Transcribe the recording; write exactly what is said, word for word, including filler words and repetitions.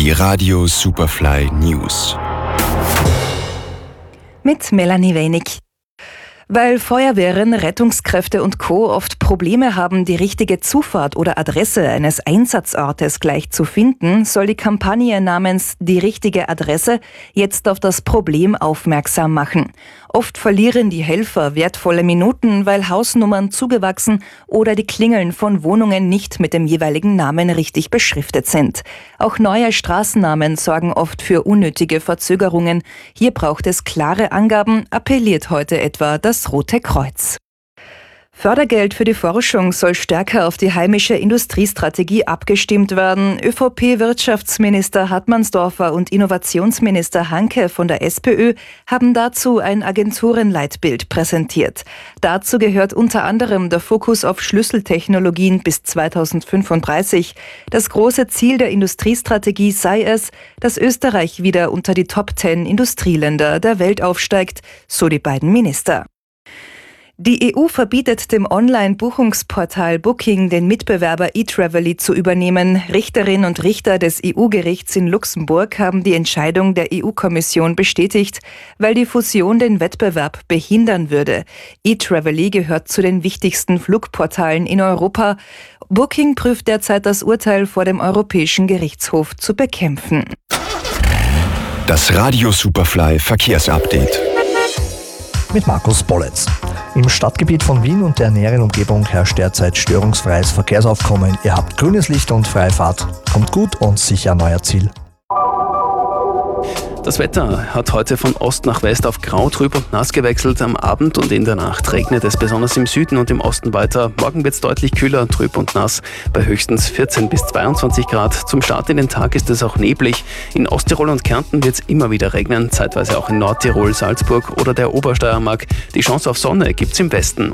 Die Radio Superfly News. Mit Melanie Wenig. Weil Feuerwehren, Rettungskräfte und Co. oft Probleme haben, die richtige Zufahrt oder Adresse eines Einsatzortes gleich zu finden, soll die Kampagne namens Die richtige Adresse jetzt auf das Problem aufmerksam machen. Oft verlieren die Helfer wertvolle Minuten, weil Hausnummern zugewachsen oder die Klingeln von Wohnungen nicht mit dem jeweiligen Namen richtig beschriftet sind. Auch neue Straßennamen sorgen oft für unnötige Verzögerungen. Hier braucht es klare Angaben, appelliert heute etwa das Rote Kreuz. Fördergeld für die Forschung soll stärker auf die heimische Industriestrategie abgestimmt werden. ÖVP-Wirtschaftsminister Hartmannsdorfer und Innovationsminister Hanke von der SPÖ haben dazu ein Agenturenleitbild präsentiert. Dazu gehört unter anderem der Fokus auf Schlüsseltechnologien bis zweitausendfünfunddreißig. Das große Ziel der Industriestrategie sei es, dass Österreich wieder unter die Top zehn Industrieländer der Welt aufsteigt, so die beiden Minister. Die E U verbietet dem Online-Buchungsportal Booking, den Mitbewerber eTraveli zu übernehmen. Richterinnen und Richter des E U-Gerichts in Luxemburg haben die Entscheidung der E U-Kommission bestätigt, weil die Fusion den Wettbewerb behindern würde. eTraveli gehört zu den wichtigsten Flugportalen in Europa. Booking prüft derzeit das Urteil vor dem Europäischen Gerichtshof zu bekämpfen. Das Radio Superfly Verkehrsupdate. Mit Markus Bolletz. Im Stadtgebiet von Wien und der näheren Umgebung herrscht derzeit störungsfreies Verkehrsaufkommen. Ihr habt grünes Licht und freie Fahrt. Kommt gut und sicher an euer Ziel. Das Wetter hat heute von Ost nach West auf grau, trüb und nass gewechselt. Am Abend und in der Nacht regnet es besonders im Süden und im Osten weiter. Morgen wird es deutlich kühler, trüb und nass, bei höchstens vierzehn bis zweiundzwanzig Grad. Zum Start in den Tag ist es auch neblig. In Osttirol und Kärnten wird es immer wieder regnen, zeitweise auch in Nordtirol, Salzburg oder der Obersteiermark. Die Chance auf Sonne gibt es im Westen.